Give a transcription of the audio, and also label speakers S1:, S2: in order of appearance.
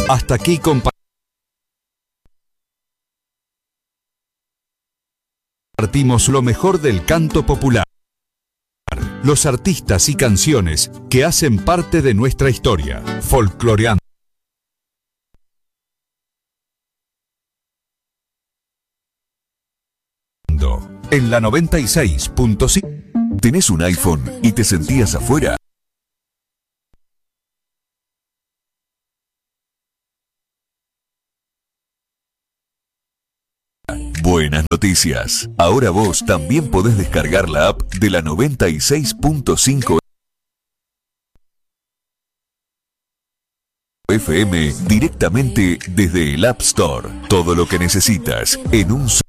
S1: Hasta aquí compartimos lo mejor del canto popular. Los artistas y canciones que hacen parte de nuestra historia. Folcloreando. En la 96.5.
S2: ¿Tenés un iPhone y te sentías afuera? Buenas noticias. Ahora vos también podés descargar la app de la 96.5 FM directamente desde el App Store. Todo lo que necesitas en un solo